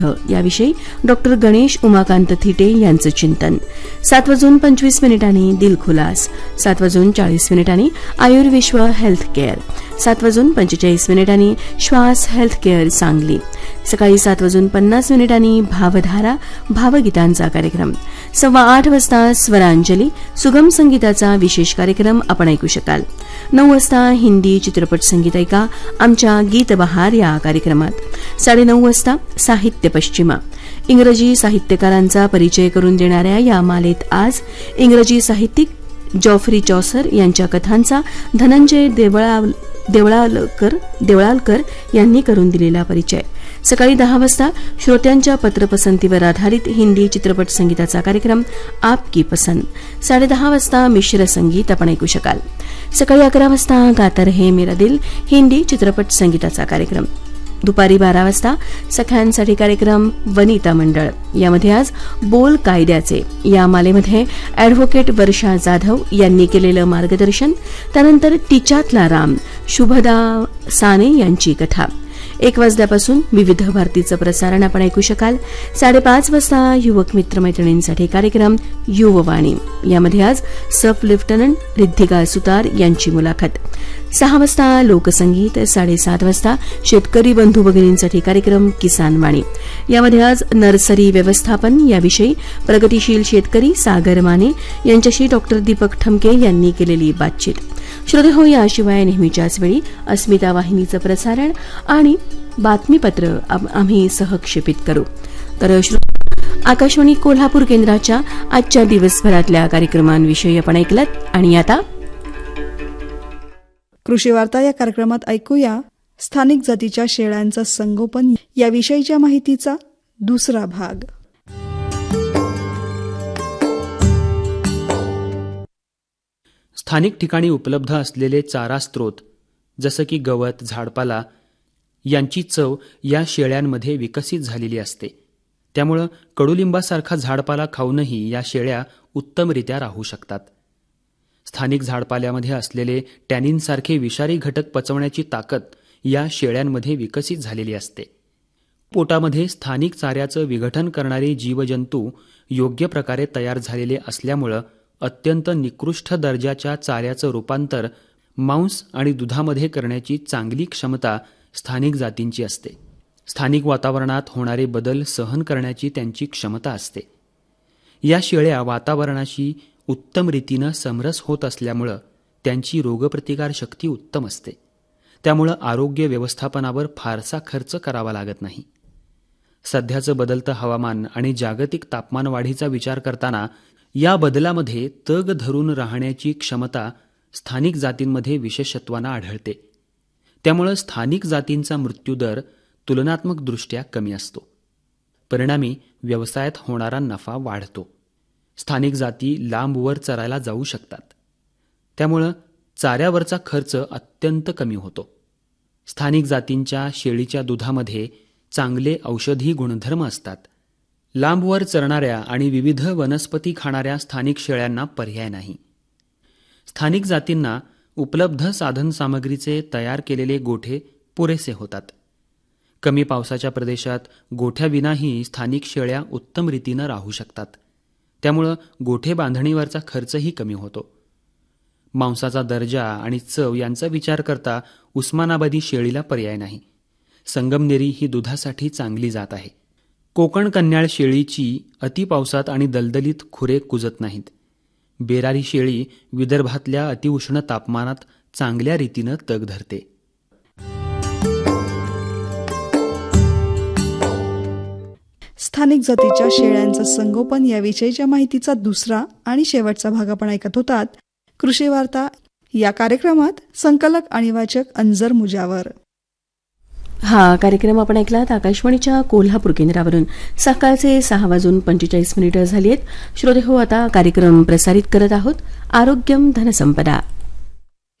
याविषयी डॉक्टर गणेश उमाकांत थिटे यांचं चिंतन. 7:25 दिलखुलास. 7:40 आयुर्विश्व हेल्थ केअर. 7:45 श्वास हेल्थ केअर सांगली. सकाळी 7:50 भावधारा भावगीतांचा कार्यक्रम. 8:15 स्वरांजली सुगम संगीताचा विशेष कार्यक्रम आपण ऐकू शकाल. 9 हिंदी चित्रपट संगीत ऐका आमच्या गीतबहार या कार्यक्रमात. 9:30 साहित्य पश्चिमा. इंग्रजी साहित्यकारांचा परिचय करून देणाऱ्या या मालेत आज इंग्रजी साहित्यिक जॉफ्री चॉसर यांच्या कथांचा धनंजय देवळालकर यांनी करून दिलेला परिचय. सकाळी 10 श्रोत्यांच्या पत्रपसंतीवर आधारित हिंदी चित्रपट संगीताचा कार्यक्रम आपकी पसंद. 10:30 मिश्र संगीत आपण ऐकू शकाल. सकाळी 11 गाता रहे मेरा दिल हिंदी चित्रपट संगीताचा कार्यक्रम. दुपारी 12 सख्यांसाठी कार्यक्रम वनिता मंडळ. यामध्ये आज बोल कायद्याचे या मालेमध्ये अॅडव्होकेट वर्षा जाधव यांनी केलेलं मार्गदर्शन. त्यानंतर टिचातला राम शुभदा साने यांची कथा. 1 वाजल्यापासून विविध भारतीचं प्रसारण आपण ऐकू शकाल. 5:30 युवक मित्रमैत्रिणींसाठी कार्यक्रम युववाणी. यामध्ये आज सब लेफ्टनंट रिद्धिका सुतार यांची मुलाखत. 6 लोकसंगीत. 7:30 शेतकरी बंधू भगिनींसाठी कार्यक्रम किसान वाणी. यामध्ये आज नर्सरी व्यवस्थापन याविषयी प्रगतिशील शेतकरी सागर माने यांच्याशी डॉक्टर दीपक ठमके यांनी केलेली बातचीत. श्रोते हो, याशिवाय नेहमीच्याच वेळी अस्मिता वाहिनीचं प्रसारण आणि बातमीपत्र आम्ही सहक्षेपित करू. तर आकाशवाणी कोल्हापूर केंद्राच्या आजच्या दिवसभरातल्या कार्यक्रमांविषयी आपण ऐकलत. आणि आता कृषी वार्ता या कार्यक्रमात ऐकूया स्थानिक जातीच्या शेळ्यांचं संगोपन याविषयीच्या माहितीचा दुसरा भाग. स्थानिक ठिकाणी उपलब्ध असलेले चारा स्त्रोत जसं की गवत, झाडपाला यांची चव या शेळ्यांमध्ये विकसित झालेली असते. त्यामुळं कडुलिंबासारखा झाडपाला खाऊनही या शेळ्या उत्तमरित्या राहू शकतात. स्थानिक झाडपाल्यामध्ये असलेले टॅनिनसारखे विषारी घटक पचवण्याची ताकद या शेळ्यांमध्ये विकसित झालेली असते. पोटामध्ये स्थानिक चाऱ्याचं विघटन करणारे जीवजंतू योग्य प्रकारे तयार झालेले असल्यामुळं अत्यंत निकृष्ट दर्जाच्या चाऱ्याचं रूपांतर मांस आणि दुधामध्ये करण्याची चांगली क्षमता स्थानिक जातींची असते. स्थानिक वातावरणात होणारे बदल सहन करण्याची त्यांची क्षमता असते. या शेळ्या वातावरणाशी उत्तम रीतीनं समरस होत असल्यामुळं त्यांची रोगप्रतिकार शक्ती उत्तम असते. त्यामुळं आरोग्य व्यवस्थापनावर फारसा खर्च करावा लागत नाही. सध्याचं बदलतं हवामान आणि जागतिक तापमानवाढीचा विचार करताना या बदलामध्ये तग धरून राहण्याची क्षमता स्थानिक जातींमध्ये विशेषत्वानं आढळते. त्यामुळं स्थानिक जातींचा मृत्यूदर तुलनात्मकदृष्ट्या कमी असतो. परिणामी व्यवसायात होणारा नफा वाढतो. स्थानिक जाती लांबवर चरायला जाऊ शकतात. त्यामुळं चाऱ्यावरचा खर्च अत्यंत कमी होतो. स्थानिक जातींच्या शेळीच्या दुधामध्ये चांगले औषधी गुणधर्म असतात. लांबवर चरणाऱ्या आणि विविध वनस्पती खाणाऱ्या स्थानिक शेळ्यांना पर्याय नाही. स्थानिक जातींना उपलब्ध साधनसामग्रीचे तयार केलेले गोठे पुरेसे होतात. कमी पावसाच्या प्रदेशात गोठ्याविनाही स्थानिक शेळ्या उत्तम रीतीनं राहू शकतात. त्यामुळं गोठे बांधणीवरचा खर्चही कमी होतो. मांसाचा दर्जा आणि चव यांचा विचार करता उस्मानाबादी शेळीला पर्याय नाही. संगमनेरी ही दुधासाठी चांगली जात आहे. कोकण कन्याळ शेळीची अतिपावसात आणि दलदलीत खुरे कुजत नाहीत. बेरारी शेळी विदर्भातल्या अतिउष्ण तापमानात चांगल्या रीतीनं तग धरते. स्थानिक जातीच्या शेळ्यांचं संगोपन याविषयीच्या माहितीचा दुसरा आणि शेवटचा भाग आपण ऐकत होतात. कृषी वार्ता या कार्यक्रमात संकलक आणि वाचक अंजर मुजावर. हा कार्यक्रम आपण ऐकलात आकाशवाणीच्या कोल्हापूर केंद्रावरून. सकाळचे 6:45 झाली आहेत. श्रोते हो, आता कार्यक्रम प्रसारित करत आहोत आरोग्यम धनसंपदा.